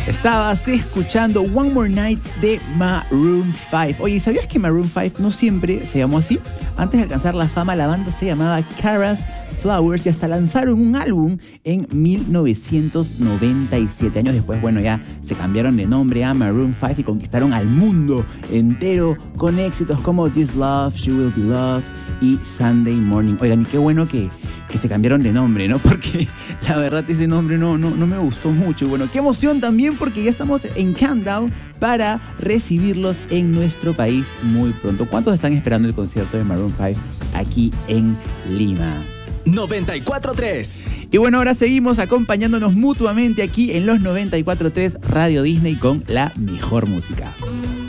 Estabas escuchando One More Night de Maroon 5. Oye, ¿sabías que Maroon 5 no siempre se llamó así? Antes de alcanzar la fama, la banda se llamaba Kara's Flowers y hasta lanzaron un álbum en 1997. Años después, bueno, ya se cambiaron de nombre a Maroon 5 y conquistaron al mundo entero con éxitos como This Love, She Will Be Loved y Sunday Morning. Oigan, y qué bueno que se cambiaron de nombre, ¿no? Porque la verdad ese nombre no me gustó mucho. Y bueno, qué emoción también porque ya estamos en countdown para recibirlos en nuestro país muy pronto. ¿Cuántos están esperando el concierto de Maroon 5 aquí en Lima? 94.3. Y bueno, ahora seguimos acompañándonos mutuamente aquí en los 94.3 Radio Disney con la mejor música.